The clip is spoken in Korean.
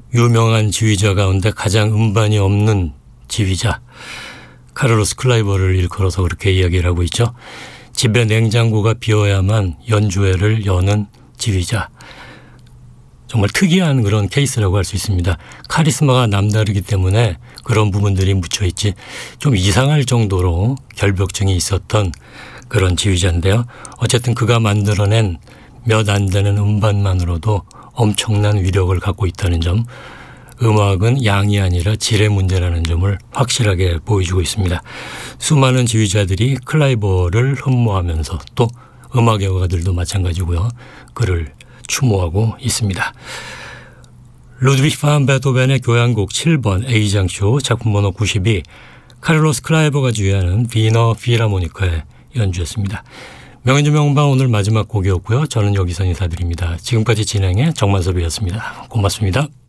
유명한 지휘자 가운데 가장 음반이 없는 지휘자 카를로스 클라이버를 일컬어서 그렇게 이야기를 하고 있죠. 집에 냉장고가 비어야만 연주회를 여는 지휘자. 정말 특이한 그런 케이스라고 할 수 있습니다. 카리스마가 남다르기 때문에 그런 부분들이 묻혀있지 좀 이상할 정도로 결벽증이 있었던 그런 지휘자인데요. 어쨌든 그가 만들어낸 몇 안 되는 음반만으로도 엄청난 위력을 갖고 있다는 점, 음악은 양이 아니라 질의 문제라는 점을 확실하게 보여주고 있습니다. 수많은 지휘자들이 클라이버를 흠모하면서 또 음악여가들도 마찬가지고요. 그를 추모하고 있습니다. 루드비히 반 베토벤의 교향곡 7번 A장쇼 작품 번호 92 카를로스 클라이버가 지휘하는 비너 필하모니카의 연주였습니다. 명인주 명반 오늘 마지막 곡이었고요. 저는 여기서 인사드립니다. 지금까지 진행의 정만섭이었습니다. 고맙습니다.